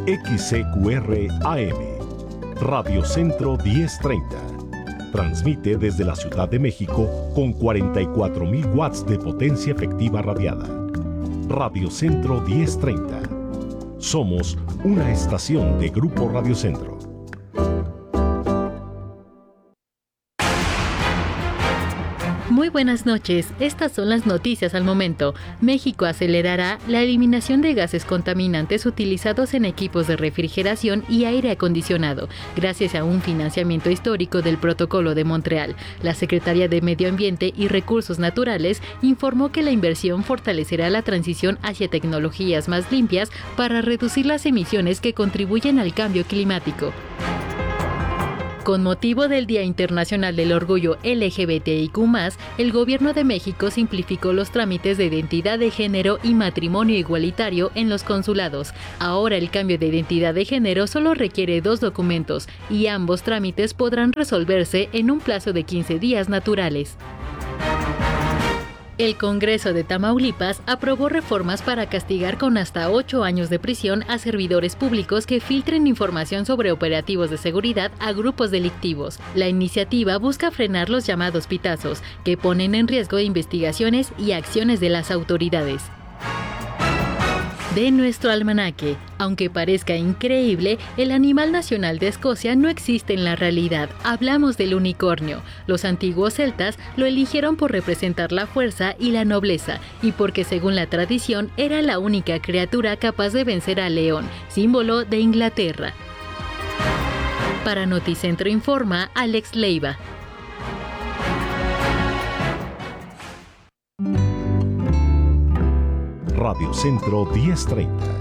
XCQR AM, Radio Centro 1030. Transmite desde la Ciudad de México con 44,000 watts de potencia efectiva radiada. Radio Centro 1030. Somos una estación de Grupo Radio Centro. Muy buenas noches, estas son las noticias al momento. México acelerará la eliminación de gases contaminantes utilizados en equipos de refrigeración y aire acondicionado, gracias a un financiamiento histórico del Protocolo de Montreal. La Secretaría de Medio Ambiente y Recursos Naturales informó que la inversión fortalecerá la transición hacia tecnologías más limpias para reducir las emisiones que contribuyen al cambio climático. Con motivo del Día Internacional del Orgullo LGBTIQ+, el Gobierno de México simplificó los trámites de identidad de género y matrimonio igualitario en los consulados. Ahora el cambio de identidad de género solo requiere 2 documentos y ambos trámites podrán resolverse en un plazo de 15 días naturales. El Congreso de Tamaulipas aprobó reformas para castigar con hasta 8 años de prisión a servidores públicos que filtren información sobre operativos de seguridad a grupos delictivos. La iniciativa busca frenar los llamados pitazos, que ponen en riesgo investigaciones y acciones de las autoridades. De nuestro almanaque, aunque parezca increíble, el animal nacional de Escocia no existe en la realidad. Hablamos del unicornio. Los antiguos celtas lo eligieron por representar la fuerza y la nobleza, y porque según la tradición era la única criatura capaz de vencer al león, símbolo de Inglaterra. Para Noticentro informa Alex Leiva. Radio Centro 1030.